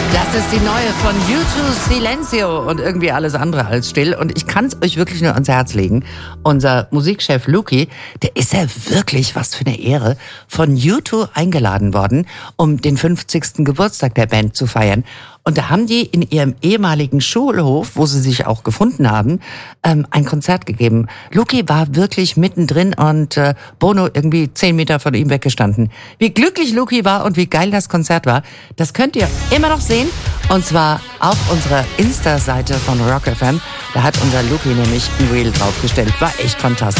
Das ist die neue von U2 Silencio und irgendwie alles andere als still. Und ich kann es euch wirklich nur ans Herz legen. Unser Musikchef Luki, der ist ja wirklich, was für eine Ehre, von U2 eingeladen worden, um den 50. Geburtstag der Band zu feiern. Und da haben die in ihrem ehemaligen Schulhof, wo sie sich auch gefunden haben, ein Konzert gegeben. Luki war wirklich mittendrin und Bono irgendwie 10 Meter von ihm weggestanden. Wie glücklich Luki war und wie geil das Konzert war, das könnt ihr immer noch sehen. Und zwar auf unserer Insta-Seite von Rock FM. Da hat unser Luki nämlich ein Reel draufgestellt. War echt fantastisch.